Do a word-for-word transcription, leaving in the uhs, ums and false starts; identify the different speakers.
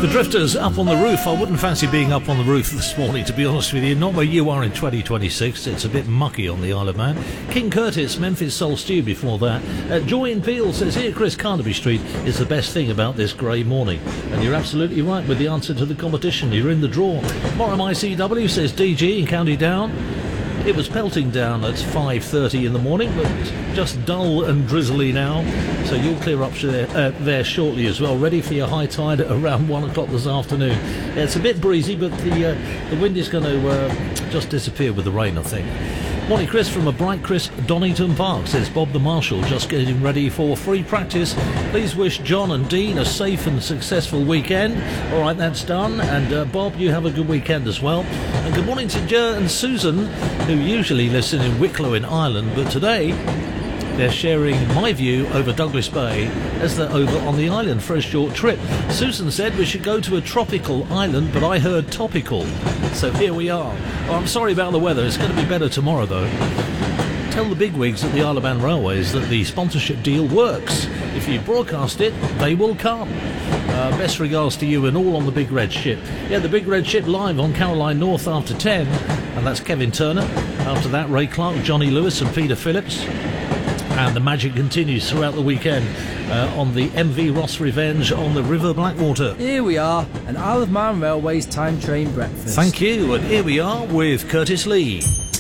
Speaker 1: The Drifters up on the roof. I wouldn't fancy being up on the roof this morning, to be honest with you. Not where you are in twenty twenty-six. It's a bit mucky on the Isle of Man. King Curtis, Memphis Soul Stew before that. Uh, Joy in Peel says, here, Chris, Carnaby Street is the best thing about this grey morning. And you're absolutely right with the answer to the competition. You're in the draw. Moram I C W says, D G in County Down. It was pelting down at five thirty in the morning, but just dull and drizzly now. So you'll clear up there, uh, there shortly as well. Ready for your high tide at around one o'clock this afternoon. Yeah, it's a bit breezy, but the uh, the wind is going to uh, just disappear with the rain, I think. Morning, Chris, from a bright crisp Donington Park, says Bob the Marshal, just getting ready for free practice. Please wish John and Dean a safe and successful weekend. All right, that's done. And uh, Bob, you have a good weekend as well. And good morning to Jer and Susan, who usually listen in Wicklow in Ireland, but today they're sharing my view over Douglas Bay as they're over on the island for a short trip. Susan said we should go to a tropical island, but I heard topical. So here we are. Oh, I'm sorry about the weather. It's going to be better tomorrow, though. Tell the bigwigs at the Isle of Man Railways that the sponsorship deal works. If you broadcast it, they will come. Uh, best regards to you and all on the Big Red Ship. Yeah, the Big Red Ship live on Caroline North after ten. And that's Kevin Turner. After that, Ray Clark, Johnny Lewis and Peter Phillips. And the magic continues throughout the weekend uh, on the M V Ross Revenge on the River Blackwater.
Speaker 2: Here we are, an Isle of Man Railways time train breakfast.
Speaker 1: Thank you, and here we are with Curtis Lee.